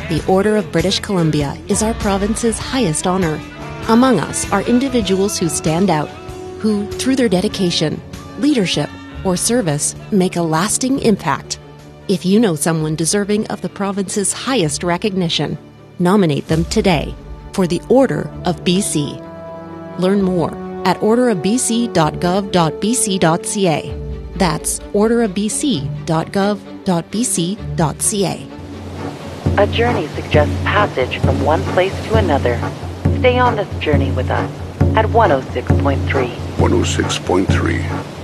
The Order of British Columbia is our province's highest honor. Among us are individuals who stand out, who, through their dedication, leadership, or service, make a lasting impact. If you know someone deserving of the province's highest recognition, nominate them today for the Order of BC. Learn more at orderofbc.gov.bc.ca. That's orderofbc.gov.bc.ca. A journey suggests passage from one place to another. Stay on this journey with us at 106.3. 106.3.